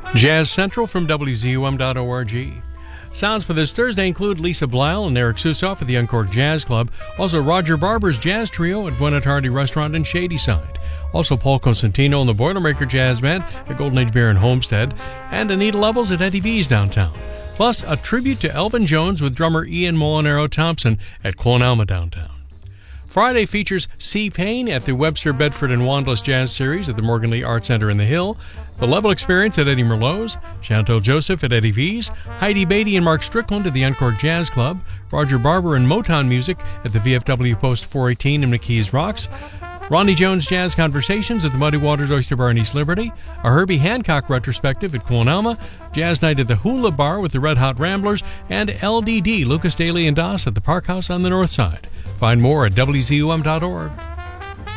Jazz Central from WZUM.org. Sounds for this Thursday include Lisa Blyle and Eric Susoff at the Uncorked Jazz Club. Also, Roger Barber's Jazz Trio at Buena Tarde Restaurant in Shadyside. Also, Paul Cosentino and the Boilermaker Jazz Band at Golden Age Beer in Homestead. And Anita Levels at Eddie V's downtown. Plus, a tribute to Elvin Jones with drummer Ian Molinaro Thompson at Quonalma downtown. Friday features C. Payne at the Webster, Bedford, and Wanдлess Jazz Series at the Morgan Lee Art Center in the Hill, The Level Experience at Eddie Merlot's, Chantal Joseph at Eddie V's, Heidi Beatty and Mark Strickland at the Uncorked Jazz Club, Roger Barber and Motown Music at the VFW Post 418 in McKees Rocks, Ronnie Jones Jazz Conversations at the Muddy Waters Oyster Bar in East Liberty, a Herbie Hancock retrospective at Quonalma, Jazz Night at the Hula Bar with the Red Hot Ramblers, and LDD, Lucas Daly and Doss at the Park House on the North Side. Find more at WZUM.org.